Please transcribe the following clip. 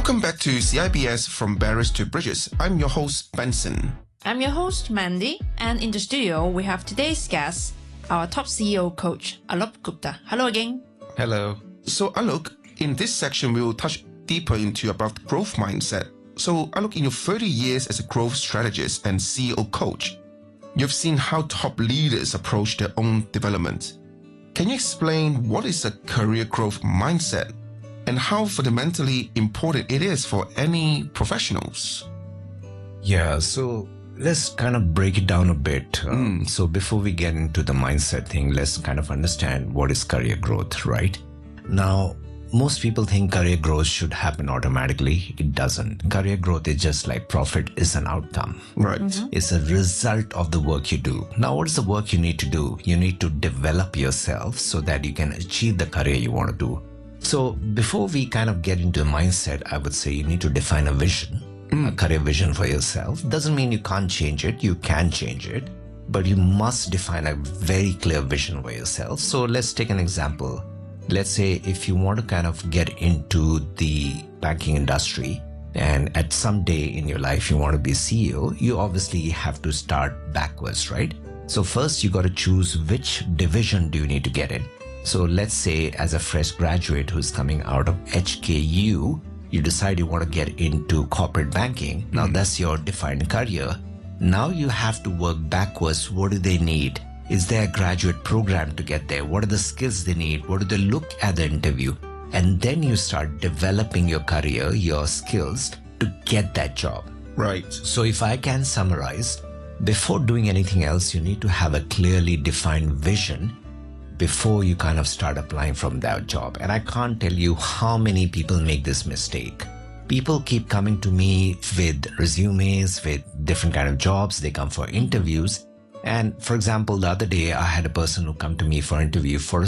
Welcome back to CIBS From Barriers to Bridges. I'm your host, Benson. I'm your host, Mandy, and in the studio, we have today's guest, our top CEO coach, Alok Gupta. Hello again. Hello. So Alok, in this section, we will touch deeper into about growth mindset. So Alok, in your 30 years as a growth strategist and CEO coach, you've seen how top leaders approach their own development. Can you explain what is a career growth mindset and how fundamentally important it is for any professionals? Yeah, so let's kind of break it down a bit. So before we get into the mindset thing, let's kind of understand what is career growth, right? Now, most people think career growth should happen automatically. It doesn't. Career growth is just like profit is an outcome. Right. It's a result of the work you do. Now, what is the work you need to do? You need to develop yourself so that you can achieve the career you want to do. So before we kind of get into the mindset, I would say you need to define a vision, a career vision for yourself. Doesn't mean you can't change it. You can change it, but you must define a very clear vision for yourself. So let's take an example. Let's say if you want to kind of get into the banking industry and at some day in your life you want to be a CEO, you obviously have to start backwards, right? So first you got to choose which division do you need to get in. So let's say as a fresh graduate who's coming out of HKU, you decide you want to get into corporate banking. Now that's your defined career. Now you have to work backwards. What do they need? Is there a graduate program to get there? What are the skills they need? What do they look at the interview? And then you start developing your career, your skills to get that job. Right. So if I can summarize, before doing anything else, you need to have a clearly defined vision before you kind of start applying from that job. And I can't tell you how many people make this mistake. People keep coming to me with resumes, with different kind of jobs. They come for interviews. And for example, the other day, I had a person who come to me for interview for a